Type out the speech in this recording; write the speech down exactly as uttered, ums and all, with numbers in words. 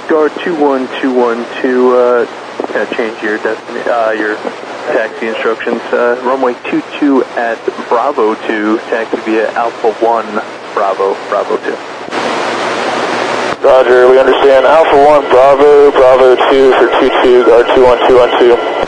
Guard two one two one two, uh, kind of change your destiny, uh, your taxi instructions. Uh, runway two two at Bravo two, taxi via Alpha one, Bravo, Bravo two. Roger, we understand. Alpha one, Bravo, Bravo two for two two, Guard two one two one two.